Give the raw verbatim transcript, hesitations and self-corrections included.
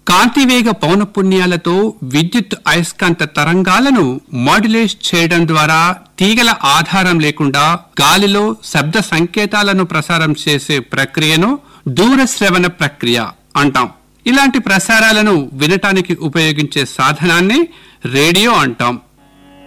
కాంతివేగ పౌనఃపున్యాలతో విద్యుత్ అయస్కాంత తరంగాలను మాడ్యులేట్ చేయడం ద్వారా తీగల ఆధారం లేకుండా గాలిలో శబ్ద సంకేతాలను ప్రసారం చేసే ప్రక్రియను దూరశ్రవణ ప్రక్రియ అంటాం. ఇలాంటి ప్రసారాలను వినటానికి ఉపయోగించే సాధనాన్ని రేడియో అంటాం.